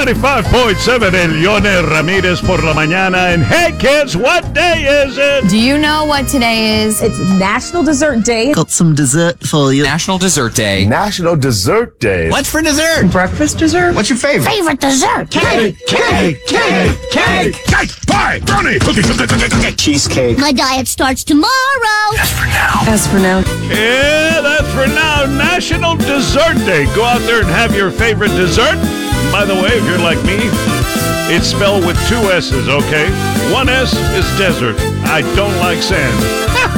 95.7 El Yone Ramirez por la mañana. And hey, kids, what day is it? Do you know what today is? It's National Dessert Day. Got some dessert for you. National Dessert Day. National Dessert Day. What's for dessert? Breakfast dessert. What's your favorite? Favorite dessert? Cake, pie, brownie, cookie, cheesecake. My diet starts tomorrow. As for now. Yeah, that's for now. National Dessert Day. Go out there and have your favorite dessert. By the way, if you're like me, it's spelled with two S's, okay? One S is desert. I don't like sand.